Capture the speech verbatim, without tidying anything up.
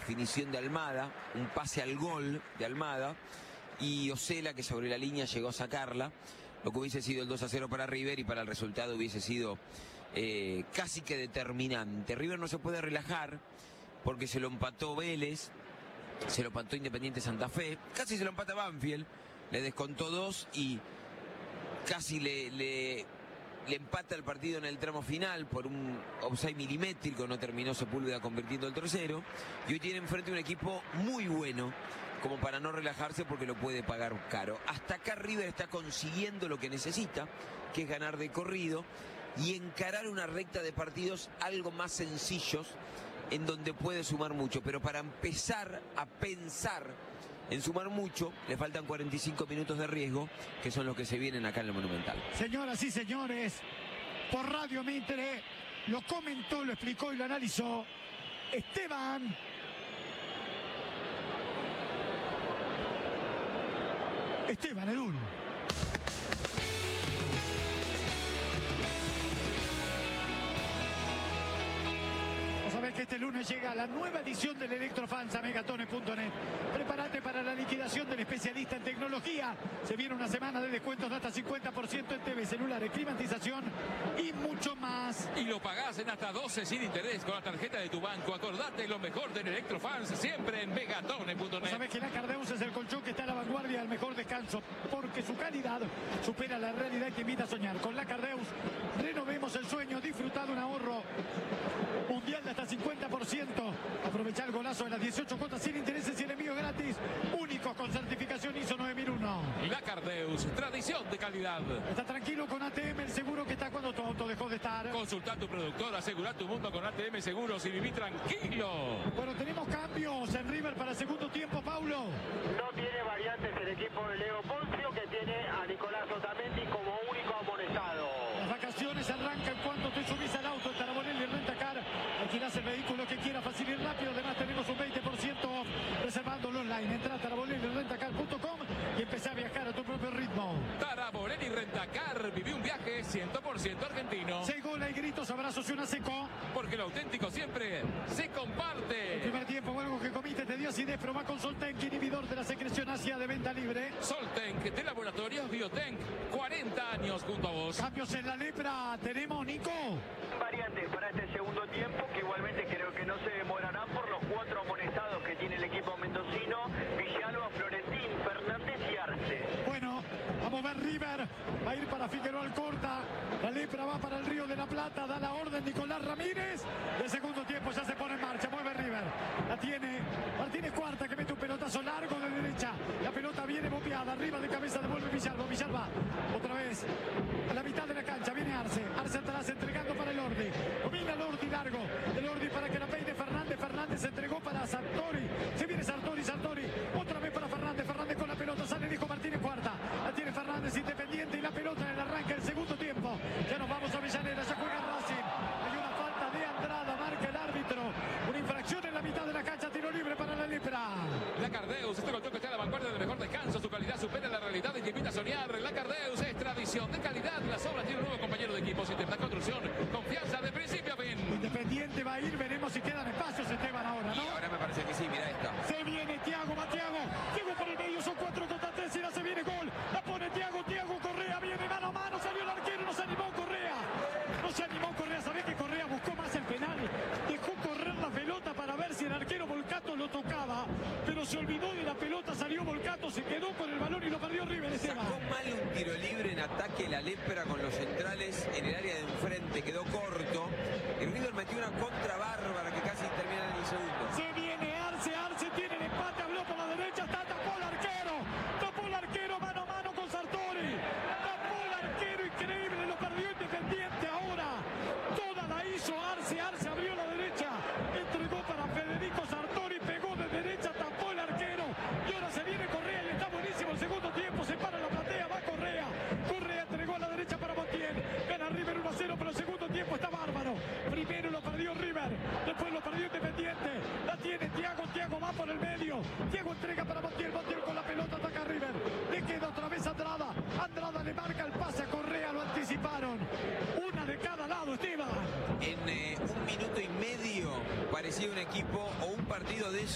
definición de Almada, un pase al gol de Almada, y Osela, que sobre la línea llegó a sacarla, lo que hubiese sido el dos a cero para River, y para el resultado hubiese sido eh, casi que determinante. River no se puede relajar porque se lo empató Vélez, se lo empató Independiente Santa Fe, casi se lo empata Banfield, le descontó dos y casi le, le, le empata el partido en el tramo final por un offside milimétrico, no terminó Sepúlveda convirtiendo el tercero, y hoy tiene enfrente un equipo muy bueno como para no relajarse porque lo puede pagar caro. Hasta acá River está consiguiendo lo que necesita, que es ganar de corrido y encarar una recta de partidos algo más sencillos en donde puede sumar mucho, pero para empezar a pensar en sumar mucho, le faltan cuarenta y cinco minutos de riesgo, que son los que se vienen acá en el Monumental. Señoras y señores, por Radio Mitre, lo comentó, lo explicó y lo analizó Esteban Esteban Edul. Sabes que este lunes llega la nueva edición del Electrofans a megatone punto net. Prepárate para la liquidación del especialista en tecnología. Se viene una semana de descuentos de hasta cincuenta por ciento en T V, celulares, climatización y mucho más. Y lo pagás en hasta doce sin interés con la tarjeta de tu banco. Acordate lo mejor del Electrofans siempre en megatone punto net. Sabes que la Cardeus es el colchón que está a la vanguardia del mejor descanso, porque su calidad supera la realidad y te invita a soñar. Con la Cardeus renovemos el sueño, disfruta de un ahorro mundial de hasta cincuenta por ciento. Aprovecha el golazo de las dieciocho cuotas sin intereses y el envío gratis. Únicos con certificación I S O nueve mil uno. La Cardeus, tradición de calidad. Está tranquilo con A T M, el seguro que está cuando tu auto dejó de estar. Consulta a tu productor, asegura tu mundo con A T M Seguros y viví tranquilo. Bueno, tenemos cambios en River para el segundo tiempo, Paulo. No tiene variantes el equipo de Leo Poncio, que tiene a Nicolás Otamendi como único amonestado. Las vacaciones arrancan cuando te subís al auto. Tarabonelli Rentacar. Alquilás el vehículo que quiera, fácil y rápido. Además tenemos un veinte por ciento off reservándolo online. Entra a tarabonelli rentacar punto com y empezá a viajar a tu propio ritmo. Tarabonelli Rentacar, viví un viaje cien por ciento argentino. Seis goles, hay gritos, abrazos y una seco. Porque lo auténtico siempre se comparte. El primer tiempo, algo que comiste te dio acidez, probá con Soltenk, inhibidor de la secreción ácida de venta libre. Soltenk, de Laboratorios Biotenk, cuarenta años junto a vos. Cambios en la lepra, tenemos, Nico. Variantes para este segundo tiempo, que igualmente creo que no se demorarán por los cuatro amonestados que tiene el equipo mendocino: Villalba, Florentín, Fernández y Arce. Bueno, vamos a ver River, va a ir para Figueroa Alcorta, la lepra va para el Río de la Plata, da la orden Nicolás Ramírez, el segundo tiempo ya se pone en marcha, mueve River, la tiene Martínez Cuarta, que mete un pelotazo largo de derecha, la pelota viene bobeada, arriba de cabeza devuelve Villalba, Villalba, otra vez, a la mitad de la cancha, viene Arce, Arce atrás entregando para el Ordi, domina el Ordi largo, el Ordi para que la peine Fernández, Fernández se entregó para Sartori, se viene Sartori, Sartori, otra vez para Fernández, Fernández con la pelota, sale dijo Martínez Cuarta, la tiene Fernández Independiente y la pelota en el arranque del segundo tiempo, ya nos vamos a Avellaneda, ya juega Racing, hay una falta de Andrada, marca el árbitro, una infracción en la mitad de la cancha, tiro libre para la lepra. La Cardeus, este colchón que está a la vanguardia del mejor descanso, su calidad supera la realidad y te invita a soñar. La Cardeus es tradición de calidad, las obras tiene un nuevo compañero de equipo, Sistema de Construcción, confianza de principio a fin. Independiente va a ir, veremos si quedan espacios, Esteban, ahora, ¿no? Y ahora me parece que sí, mira esta. Se viene Thiago, va Thiago, Thiago por el medio, son cuatro contra tres y la se viene gol, la pone Thiago, Thiago Correa, viene mano a mano, salió el arquero, no se animó Correa, no se animó Correa, sabés que Correa buscó más el penal, dejó correr la pelota para ver si el arquero Volcato lo tocaba, pero se olvidó de la pelota, salió Volcato, se quedó con el balón y lo perdió River, Esteban. Sacó mal un tiro libre en ataque la lepra con los centrales en el área de enfrente, quedó corto, y River metió una contra bárbara que casi termina en el segundo. Se viene Arce, Arce tiene el empate, habló por la derecha, está, tapó el arquero, tapó el arquero mano a mano con Sartori, tapó el arquero, increíble, lo perdió Independiente ahora, toda la hizo Arce, Arce abrió la derecha, entregó para Federico Sartori, pegó de derecha, tapó el arquero, y ahora se viene Correa y está buenísimo el segundo tiempo, se para la platea, va Correa, Correa entregó a la derecha para Montiel, gana River uno a cero, pero el segundo tiempo está bárbaro, primero lo perdió River, después lo perdió Independiente, la tiene Thiago, Thiago va por el medio, Thiago entrega para Montiel, Montiel con la pelota ataca a River, le queda otra vez Andrada, Andrada le marca el pase a Correa, lo anticiparon, una de cada lado, Esteban. En eh, un minuto y medio parecía un equipo o un partido de